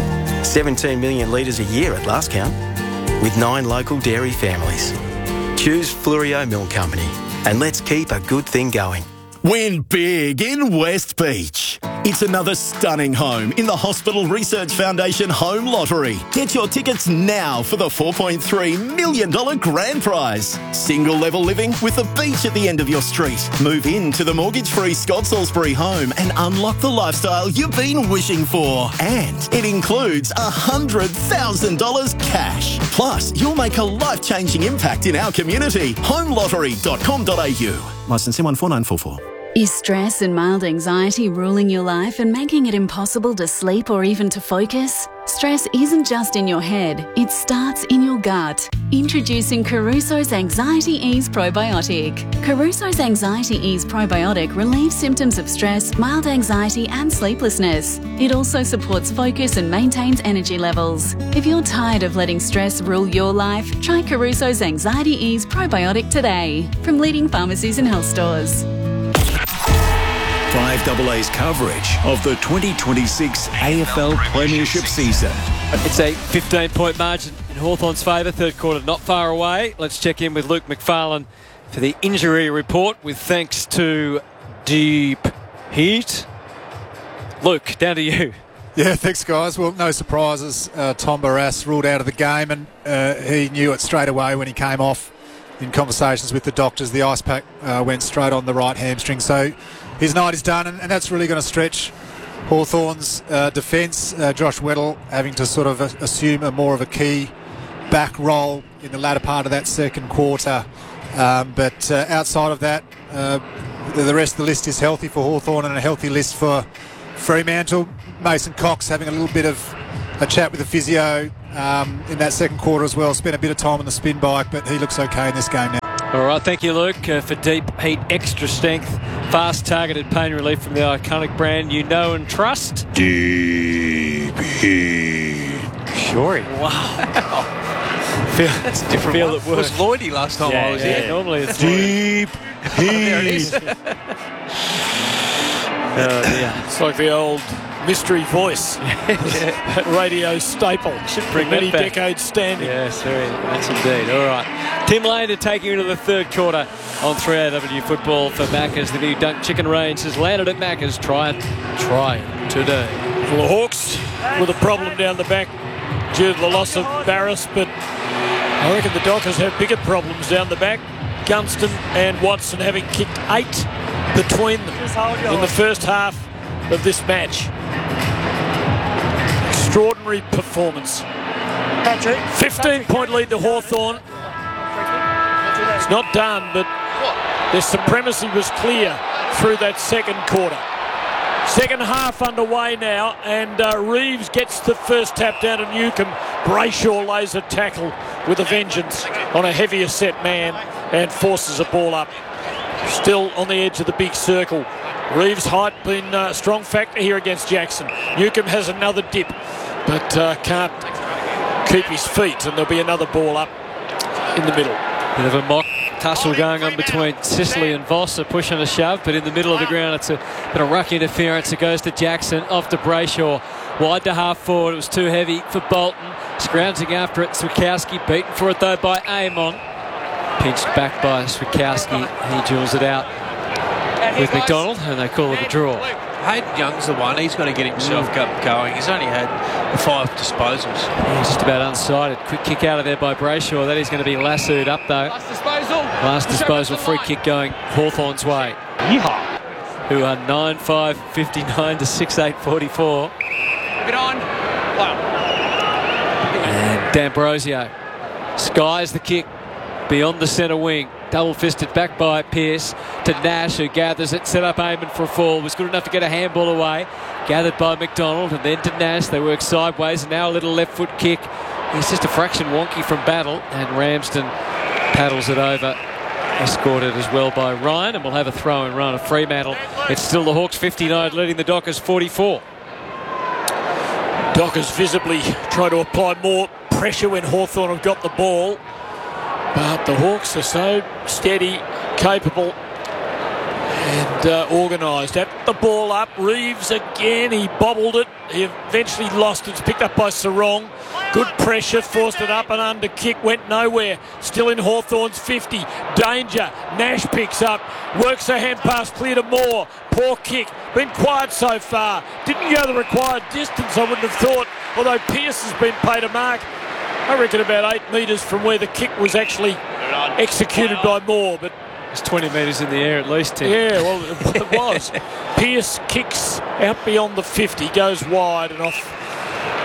17 million litres a year at last count, with 9 local dairy families. Choose Flurio Milk Company, and let's keep a good thing going. Win big in West Beach. It's another stunning home in the Hospital Research Foundation Home Lottery. Get your tickets now for the $4.3 million grand prize. Single level living with a beach at the end of your street. Move into the mortgage-free Scott Salisbury home and unlock the lifestyle you've been wishing for. And it includes $100,000 cash. Plus, you'll make a life-changing impact in our community. Homelottery.com.au. Licence 14944. Is stress and mild anxiety ruling your life and making it impossible to sleep or even to focus? Stress isn't just in your head, it starts in your gut. Introducing Caruso's Anxiety Ease Probiotic. Caruso's Anxiety Ease Probiotic relieves symptoms of stress, mild anxiety and sleeplessness. It also supports focus and maintains energy levels. If you're tired of letting stress rule your life, try Caruso's Anxiety Ease Probiotic today from leading pharmacies and health stores. 5AA's coverage of the 2026 AFL Premiership season. It's a 15-point margin in Hawthorn's favour. Third quarter not far away. Let's check in with Luke McFarlane for the injury report with thanks to Deep Heat. Luke, down to you. Yeah, thanks, guys. Well, no surprises. Tom Barrass ruled out of the game, and he knew it straight away when he came off in conversations with the doctors. The ice pack went straight on the right hamstring. So his night is done, and that's really going to stretch Hawthorn's defence. Josh Weddle having to sort of assume more of a key back role in the latter part of that second quarter. But outside of that, the rest of the list is healthy for Hawthorn and a healthy list for Fremantle. Mason Cox having a little bit of a chat with the physio in that second quarter as well. Spent a bit of time on the spin bike, but he looks okay in this game now. All right, thank you, Luke, for Deep Heat Extra Strength. Fast targeted pain relief from the iconic brand you know and trust. Deep Heat. Sure. Wow. That's a different one. It was Lloydie last time I was here. Normally it's Deep Heat. There it is. It's like the old mystery voice. Radio staple. Should bring many that back. decades standing. Yes, that's indeed. All right. Tim Lane to take you into the third quarter on 3AW football for Macca's. The new Dunk Chicken range has landed at Macca's. Try it today. Well, the Hawks with a problem down the back due to the loss of Barras, but I reckon the Dockers have bigger problems down the back. Gunston and Watson having kicked 8 between them in the first half of this match. Extraordinary performance. 15-point lead to Hawthorn. It's not done, but their supremacy was clear through that second quarter. Second half underway now, and Reeves gets the first tap down to Newcomb. Brayshaw lays a tackle with a vengeance on a heavier set man and forces a ball up. Still on the edge of the big circle. Reeves' height been a strong factor here against Jackson. Newcomb has another dip, but can't keep his feet, and there'll be another ball up in the middle. Bit of a mock tussle going on between Sicily and Voss, a push and a shove, but in the middle of the ground it's a bit of ruck interference. It goes to Jackson, off to Brayshaw, wide to half forward. It was too heavy for Bolton, scrounging after it. Swikowski beaten for it though by Amon, pinched back by Swikowski. He jewels it out with McDonald, and they call it a draw. Hayden Young's the one. He's got to get himself going. He's only had 5 disposals. He's just about unsighted. Quick kick out of there by Brayshaw. That is going to be lassoed up though. Last disposal, free kick going Hawthorn's way. Yeehaw. Who are 9-5, 59 to 6-8, 44. Get on. Wow. And D'Ambrosio skies the kick beyond the centre wing. Double-fisted back by Pearce to Nash, who gathers it, set up Eamon for a fall. Was good enough to get a handball away. Gathered by McDonald, and then to Nash. They work sideways, and now a little left foot kick. He's just a fraction wonky from Battle, and Ramsden paddles it over. Escorted as well by Ryan, and we'll have a throw and run of Fremantle. It's still the Hawks 59, leading the Dockers 44. Dockers visibly try to apply more pressure when Hawthorn have got the ball. But the Hawks are so steady, capable and organised. At the ball up, Reeves again, he bobbled it. He eventually lost it. It's picked up by Sarong. Good pressure, forced it up and under kick, went nowhere. Still in Hawthorn's 50. Danger, Nash picks up, works a hand pass clear to Moore. Poor kick, been quiet so far. Didn't go the required distance, I wouldn't have thought, although Pearce has been paid a mark. I reckon about 8 metres from where the kick was actually executed by Moore, but it's 20 metres in the air at least, Tim. Yeah, well, it was. Pearce kicks out beyond the 50, goes wide and off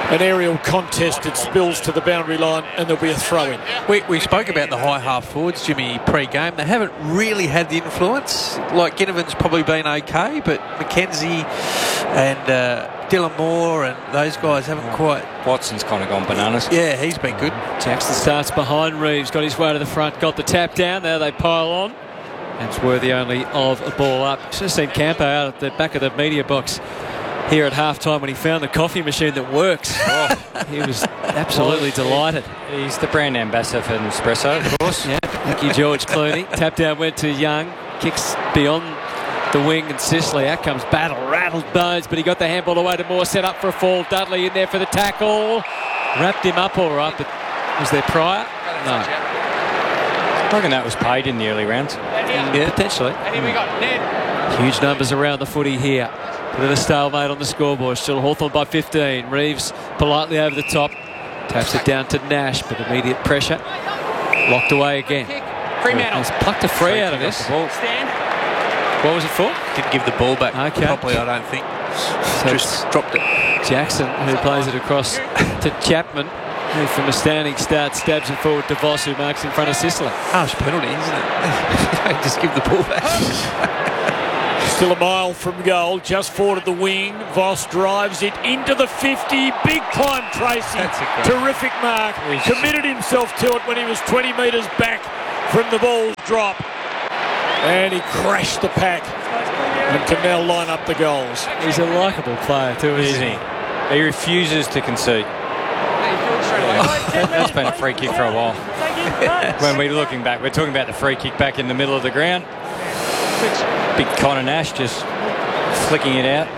an aerial contest. It spills to the boundary line and there'll be a throw-in. We spoke about the high half forwards, Jimmy, pre-game. They haven't really had the influence. Like Ginnivan's probably been okay, but McKenzie and Dylan Moore and those guys haven't quite. Watson's kind of gone bananas. Yeah, he's been good. Jackson starts behind Reeves, got his way to the front, got the tap down. Now they pile on. And it's worthy only of a ball up. Should have seen Campo out at the back of the media box here at halftime when he found the coffee machine that works. He was absolutely delighted. He's the brand ambassador for Nespresso, of course. Yeah, thank you, George Clooney. Tap down went to Young. Kicks beyond the wing and Sicily. Out comes Battle. Rattled Bones, but he got the handball away to Moore. Set up for a fall. Dudley in there for the tackle. Wrapped him up all right, but was there prior? No. I reckon that was paid in the early rounds. Yeah, potentially. Huge numbers around the footy here. Bit of a stalemate on the scoreboard. Still Hawthorn by 15. Reeves politely over the top. Taps it down to Nash, but immediate pressure. Locked away again. He's plucked a free out of this. What was it for? Didn't give the ball back properly, I don't think. So just dropped it. Jackson, who plays it across to Chapman, who from a standing start stabs it forward to Voss, who marks in front of Sicily. Harsh penalty, isn't it? Don't just give the ball back. Still a mile from goal, just forward of the wing. Voss drives it into the 50. Big time, Tracy. Terrific mark. Committed himself to it when he was 20 metres back from the ball drop. And he crashed the pack and can now line up the goals. He's a likeable player too, isn't he? He refuses to concede. That's been a free kick for a while. When we're looking back, we're talking about the free kick back in the middle of the ground. Big Connor Nash just flicking it out.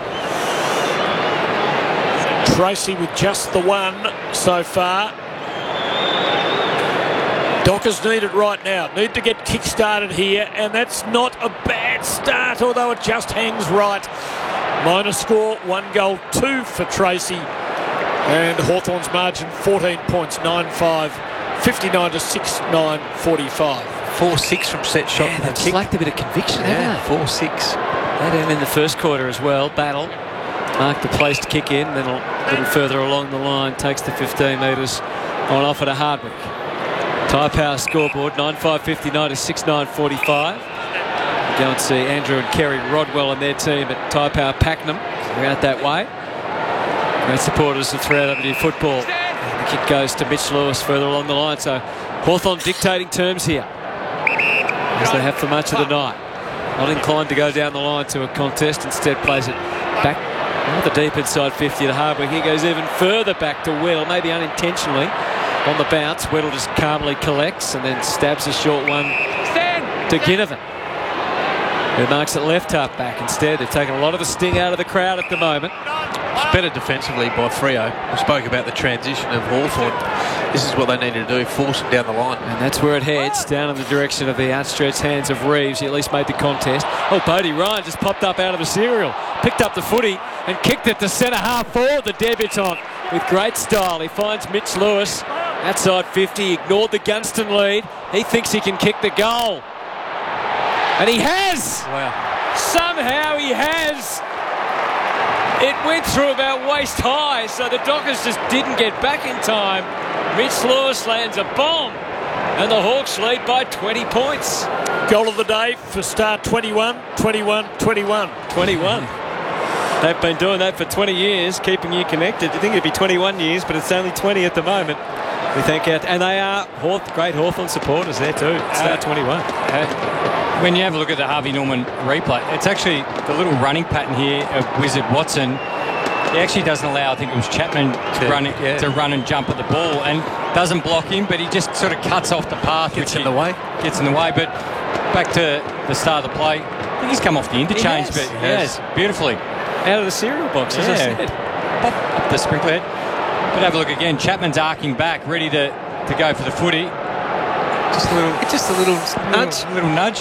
Tracy with just the one so far. Dockers need it right now. Need to get kick-started here, and that's not a bad start, although it just hangs right. Minor score, 1-2 for Tracy. And Hawthorn's margin, 14 points, 9-5, 59 to 6-9, 45. 4-6 from set shot. Yeah, they've lacked a bit of conviction, haven't they? 4-6. That him in the first quarter as well. Battle marked the place to kick in, then a little further along the line, takes the 15 metres on offer to Hardwick. Tyre Power scoreboard, 9-5, 59 to 6-9, 45. Go and see Andrew and Kerry Rodwell and their team at Tyre Power Pakenham. We're out that way. Great supporters of 3AW football. And the kick goes to Mitch Lewis further along the line. So Hawthorn dictating terms here, as they have for much of the night. Not inclined to go down the line to a contest. Instead plays it back on the deep inside 50 to Hardwick. He goes even further back to Weddle, maybe unintentionally. On the bounce, Weddle just calmly collects and then stabs a short one to Ginnivan, who marks it left half back instead. They've taken a lot of the sting out of the crowd at the moment. It's better defensively by Freo. We spoke about the transition of Hawthorn. This is what they needed to do, force him down the line. And that's where it heads, down in the direction of the outstretched hands of Reeves. He at least made the contest. Oh, Bodie Ryan just popped up out of the serial, picked up the footy and kicked it to centre half forward, the debutant, with great style. He finds Mitch Lewis outside 50, ignored the Gunston lead. He thinks he can kick the goal. And he has! Wow. Somehow he has! It went through about waist high, so the Dockers just didn't get back in time. Mitch Lewis lands a bomb, and the Hawks lead by 20 points. Goal of the day for Star 21, 21, 21. 21. They've been doing that for 20 years, keeping you connected. You think it'd be 21 years, but it's only 20 at the moment. We thank out, and they are great Hawthorn supporters there too. Star 21. When you have a look at the Harvey Norman replay, it's actually the little running pattern here of Wizard Watson. He actually doesn't allow, I think it was Chapman, to run and jump at the ball, and doesn't block him, but he just sort of cuts off the path. Gets in the way. But back to the start of the play, I think he's come off the interchange, but he has beautifully. Out of the cereal box, as I said. Pop up the sprinkler head. But have a look again. Chapman's arcing back, ready to go for the footy. Just a little nudge.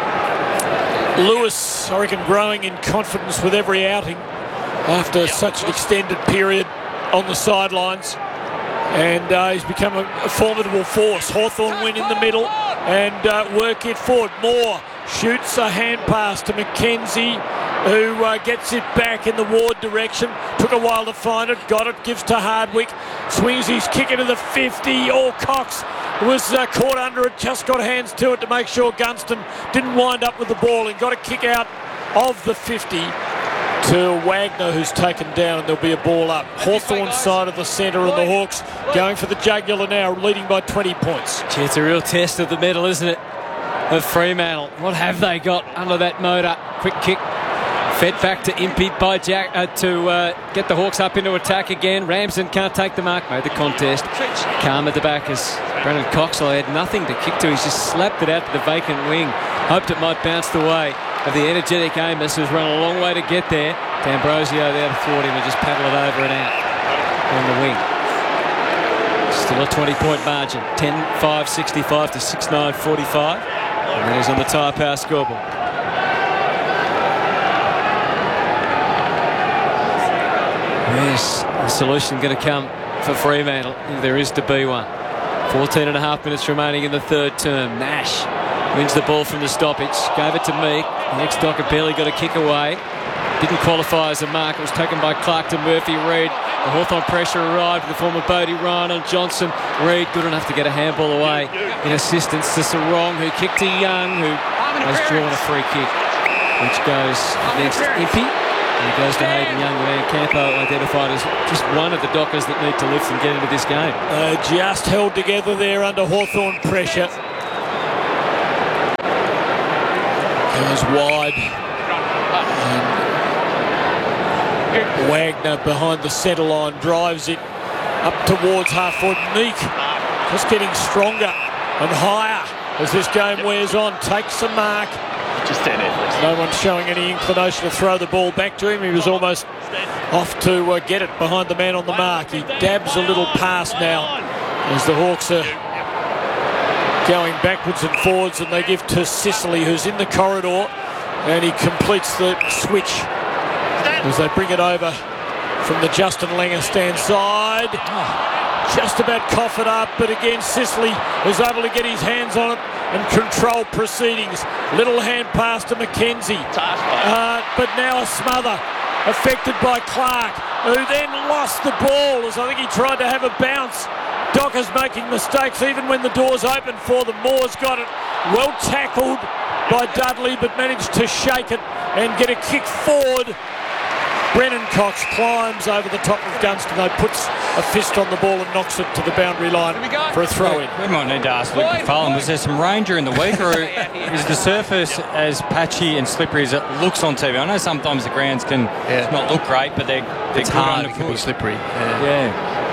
Lewis, I reckon, growing in confidence with every outing after such an extended period on the sidelines. And he's become a formidable force. Hawthorn win in the middle and work it forward. Moore shoots a hand pass to McKenzie. who gets it back in the Ward direction. Took a while to find it, got it, gives to Hardwick. Swings his kick into the 50. Cox was caught under it, just got hands to it to make sure Gunston didn't wind up with the ball and got a kick out of the 50 to Wagner, who's taken down, and there'll be a ball up. Hawthorn side of the centre, and the Hawks going for the jugular now, leading by 20 points. Gee, it's a real test of the medal, isn't it, of Fremantle. What have they got under that motor? Quick kick, fed back to Impey by Jack to get the Hawks up into attack again. Ramsden can't take the mark, made the contest. Calm at the back as Brennan Coxell had nothing to kick to. He's just slapped it out to the vacant wing. Hoped it might bounce the way of the energetic Amos, who's run a long way to get there. D'Ambrosio there to thwart him and just paddle it over and out on the wing. Still a 20-point margin. 10-5-65 to 6-9-45. And that is on the Tyre Power scoreboard. Yes, the solution going to come for Fremantle, if there is to be one. 14 and a half minutes remaining in the third term. Nash wins the ball from the stoppage, gave it to Meek. The next Docker barely got a kick away. Didn't qualify as a mark. It was taken by Clark to Murphy. Reid. The Hawthorn pressure arrived in the form of Bodie Ryan on Johnson. Reid good enough to get a handball away in assistance to Sarong, who kicked to Young, who has drawn a free kick, which goes next to Impey. And it goes to Hayden Young, with Ian Campo identified as just one of the Dockers that need to lift and get into this game. Just held together there under Hawthorn pressure. Goes wide. And Wagner behind the centre line drives it up towards half-forward. Meek just getting stronger and higher as this game wears on. Takes a mark. No one showing any inclination to throw the ball back to him. He was almost off to get it behind the man on the mark. He dabs a little pass now as the Hawks are going backwards and forwards, and they give to Sicily, who's in the corridor, and he completes the switch as they bring it over from the Justin Langer stand side. Just about cough it up, but again Sicily was able to get his hands on it and control proceedings. Little hand pass to McKenzie, but now a smother affected by Clark, who then lost the ball as I think he tried to have a bounce. Docker's making mistakes even when the door's open for them. Moore's got it, well tackled by Dudley, but managed to shake it and get a kick forward. Brennan Cox climbs over the top of Gunston, though, puts a fist on the ball and knocks it to the boundary line for a throw-in. We might need to ask Luke McFarlane, was there some rain during the week, or is the surface as patchy and slippery as it looks on TV? I know sometimes the grounds can not look great, but they're it's hard, it can be slippery. Yeah.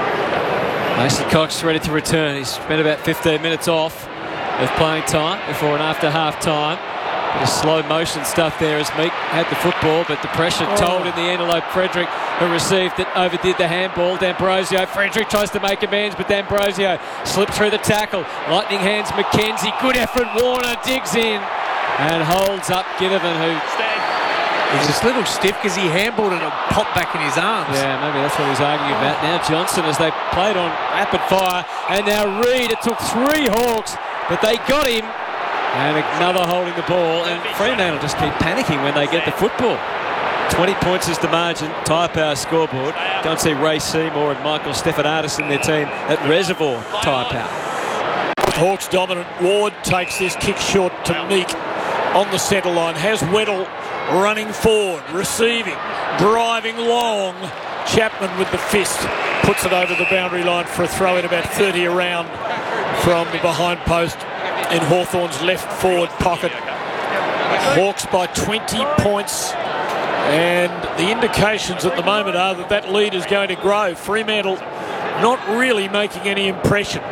Mason Cox ready to return. He's spent about 15 minutes off of playing time before and after half-time. The slow motion stuff there as Meek had the football, but the pressure told in the end. Although Frederick, who received it, overdid the handball. D'Ambrosio, Frederick tries to make amends, but D'Ambrosio slipped through the tackle. Lightning hands McKenzie, good effort. Warner digs in and holds up Ginnivan, who he's just a little stiff because he handballed and it popped back in his arms. Yeah, maybe that's what he's arguing about. Now Johnson, as they played on rapid fire, and now Reid. It took 3 Hawks, but they got him. And another holding the ball, and Fremantle just keep panicking when they get the football. 20 points is the margin. Tyre Power scoreboard. Go and see Ray Seymour and Michael Stefanidis and their team at Reservoir Tyre Power. Hawks dominant. Ward takes this kick short to Meek on the centre line. Has Weddle running forward, receiving, driving long. Chapman with the fist puts it over the boundary line for a throw in about 30 around from the behind post in Hawthorn's left forward pocket. Hawks by 20 points, and the indications at the moment are that that lead is going to grow. Fremantle not really making any impression.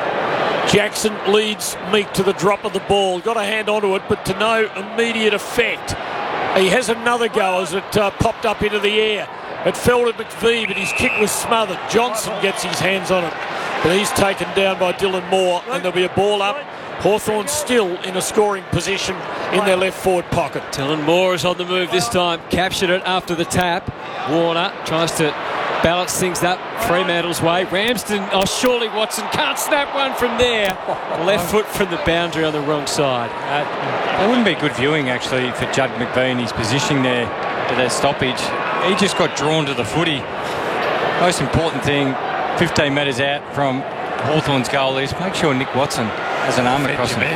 Jackson leads Meek to the drop of the ball, got a hand onto it, but to no immediate effect. He has another go as it popped up into the air. It fell to McVie, but his kick was smothered. Johnson gets his hands on it, but he's taken down by Dylan Moore, and there'll be a ball up. Hawthorn still in a scoring position in their left forward pocket. Dylan Moore is on the move this time. Captured it after the tap. Warner tries to balance things up Fremantle's way. Ramsden, surely Watson can't snap one from there. Left foot from the boundary on the wrong side. That wouldn't be good viewing, actually, for Judd McVie in his positioning there. their stoppage. He just got drawn to the footy. Most important thing, 15 metres out from Hawthorn's goal is make sure Nick Watson has an arm across him.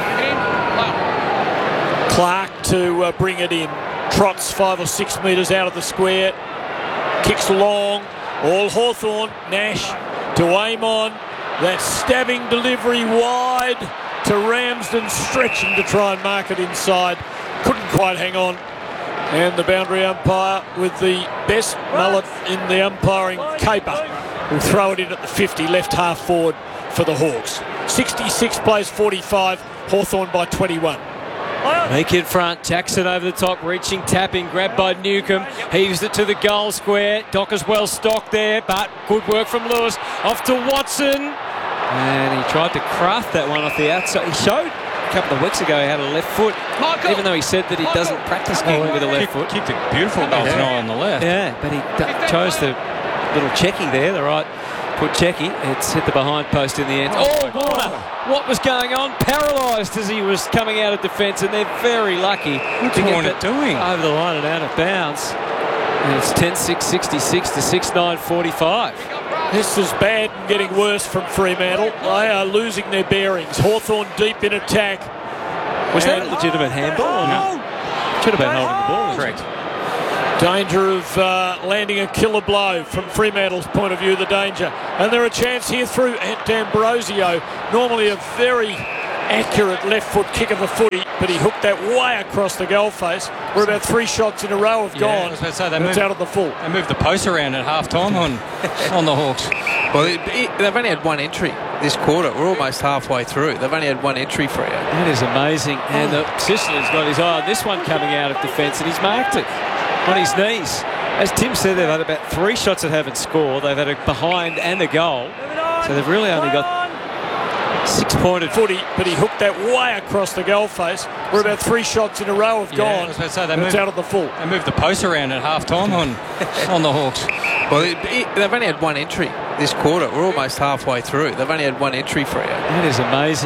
Clark to bring it in. Trots 5 or 6 metres out of the square. Kicks long. All Hawthorn. Nash to Amon. That stabbing delivery wide to Ramsden, stretching to try and mark it inside. Couldn't quite hang on. And the boundary umpire with the best mullet in the umpiring caper will throw it in at the 50, left half forward for the Hawks. 66 plays 45, Hawthorn by 21. Meek in front, Jackson over the top, reaching, tapping, grabbed by Newcomb, heaves it to the goal square. Docker's well stocked there, but good work from Lewis. Off to Watson, and he tried to craft that one off the outside. He showed a couple of weeks ago he had a left foot, even though he said that he doesn't practice kicking with a left foot. Kicked a beautiful goal tonight on the left. Yeah, but he chose the little checky there, the right foot checky. It's hit the behind post in the end. Oh, Warner! What was going on? Paralysed as he was coming out of defence, and they're very lucky to get it doing over the line and out of bounds. And it's 10-6, 66 to 6-9, 45. This is bad and getting worse from Fremantle. They are losing their bearings. Hawthorn deep in attack. Was that a legitimate handball or not? Should have been holding the ball. Correct. Danger of landing a killer blow from Fremantle's point of view, the danger. And there a chance here through D'Ambrosio. Normally a very accurate left foot kick of a footy, but he hooked that way across the goal face. We're about 3 shots in a row have gone. I was about to say, it's out of the full. They moved the post around at half time on the Hawks. Well, they've only had one entry this quarter. We're almost halfway through. They've only had one entry for you. That is amazing. And Sicily's got his eye on this one coming out of defence, and he's marked it on his knees. As Tim said, they've had about 3 shots that haven't scored. They've had a behind and a goal. So they've really only got 6-pointed footy, but he hooked that way across the goal face. We're about 3 shots in a row have gone. I was about to say, it's out of the full. They moved the post around at half time on the Hawks. Well, they've only had one entry this quarter. We're almost halfway through. They've only had one entry for you. That is amazing.